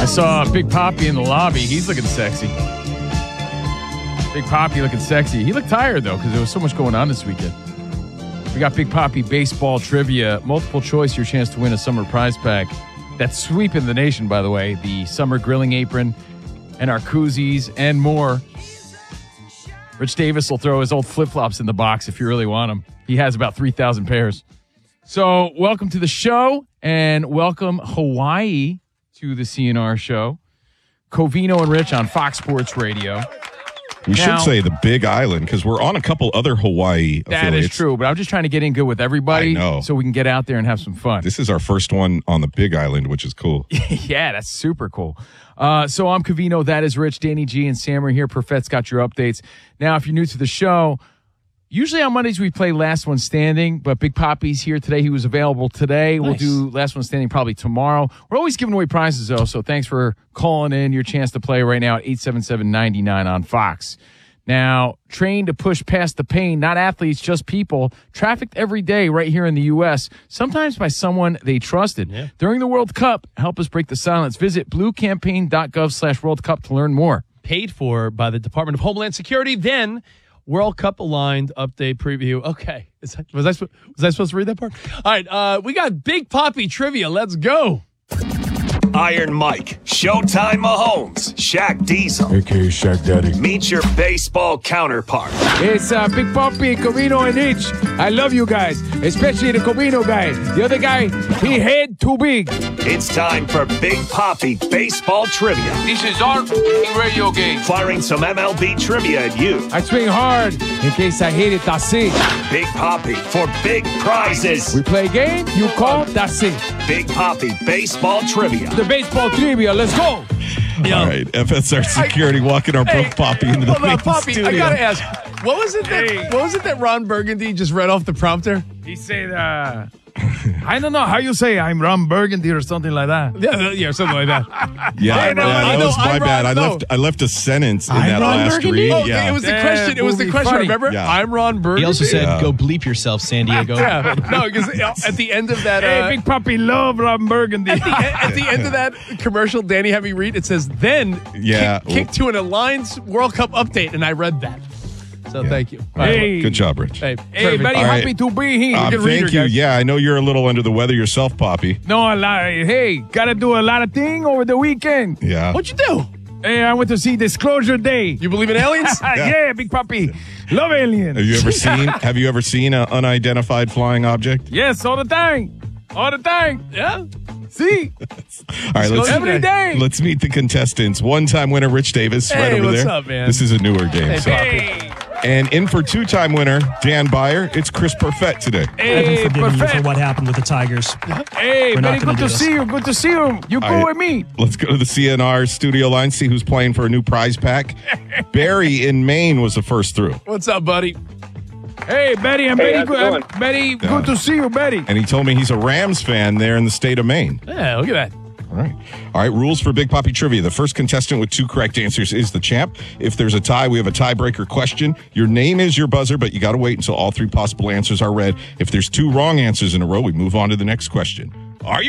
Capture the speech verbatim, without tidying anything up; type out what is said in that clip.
I saw Big Papi in the lobby. He's looking sexy. Big Papi looking sexy. He looked tired, though, because there was so much going on this weekend. We got Big Papi baseball trivia. Multiple choice, your chance to win a summer prize pack. That's sweeping the nation, by the way. The summer grilling apron and our koozies and more. Rich Davis will throw his old flip-flops in the box if you really want them. He has about three thousand pairs. So welcome to the show, and welcome Hawaii to the C N R show. Covino and Rich on Fox Sports Radio. We now, should say the Big Island because we're on a couple other Hawaii That affiliates. is true, but I'm just trying to get in good with everybody I know. so we can get out there and have some fun. This is our first one on the Big Island, which is cool. Yeah, that's super cool. Uh, so I'm Covino, that is Rich, Danny G, and Sam are here. Perfett's got your updates. Now, if you're new to the show, usually on Mondays we play Last One Standing, but Big Papi's here today. He was available today. Nice. We'll do Last One Standing probably tomorrow. We're always giving away prizes, though, so thanks for calling in. Your chance to play right now at eight seven seven, nine nine on Fox. Now, trained to push past the pain, not athletes, just people, trafficked every day right here in the U S, sometimes by someone they trusted. Yeah. During the World Cup, help us break the silence. Visit bluecampaign.gov slash World Cup to learn more. Paid for by the Department of Homeland Security. Then, World Cup aligned update preview. Okay. Is that, was, I, was I supposed to read that part? All right. Uh, we got Big Papi trivia. Let's go. Iron Mike, Showtime Mahomes, Shaq Diesel, A K A Shaq Daddy. Meet your baseball counterpart. It's uh, Big Papi, Covino, and Rich. I love you guys, especially the Covino guy. The other guy, he head too big. It's time for Big Papi baseball trivia. This is our radio game. Firing some M L B trivia at you. I swing hard in case I hit it, that's it. Big Papi for big prizes. We play a game, you call, that's it. Big Papi baseball trivia. The baseball trivia, let's go. Yo. All right, F S R Security I, walking our hey, bro Papi into the hold on, Papi, studio. I gotta ask, what was it that hey. what was it that Ron Burgundy just read off the prompter? He said, uh, I don't know how you say I'm Ron Burgundy or something like that. Yeah, yeah, something like that. Yeah, I know, yeah I that know, was my I'm bad. Ron, I left no. I left a sentence in I'm that Ron last Burgundy? read. Oh, yeah. It was the question. It was the question. Funny. Remember? Yeah. I'm Ron Burgundy. He also said, yeah. "Go bleep yourself, San Diego." Yeah, no, because at the end of that, uh, hey, Big Papi, love Ron Burgundy. At the, at the end of that commercial, Danny had me read. It says, "Then yeah, kick, kick to an Alliance World Cup update," and I read that. So yeah. thank you. Hey. Good job, Rich. Hey, hey very happy right. to be here. Um, thank reader, you. Guys. Yeah, I know you're a little under the weather yourself, Papi. No, a lot. Hey, gotta do a lot of things over the weekend. Yeah. What'd you do? Hey, I went to see Disclosure Day. You believe in aliens? yeah. yeah, Big Papi. Love aliens. Have you ever seen? Have you ever seen an unidentified flying object? Yes, all the time. All the time. Yeah. See? All right, let's, every day. Let's meet the contestants. One-time winner Rich Davis, hey, right over what's there. Up, man? This is a newer game. Hey, so. hey. And in for two-time winner Dan Byer, it's Chris Perfett today. Hey, I've forgiven you for what happened with the Tigers. Hey, very good to see you. Good to see you. You go right, with me. Let's go to the C N R studio line, see who's playing for a new prize pack. Barry in Maine was the first through. What's up, buddy? Hey, Betty, I'm hey, Betty, good, I'm Betty yeah. good to see you, Betty. And he told me he's a Rams fan there in the state of Maine. Yeah, look at that. All right. All right, rules for Big Papi Trivia. The first contestant with two correct answers is the champ. If there's a tie, we have a tiebreaker question. Your name is your buzzer, but you got to wait until all three possible answers are read. If there's two wrong answers in a row, we move on to the next question. Are you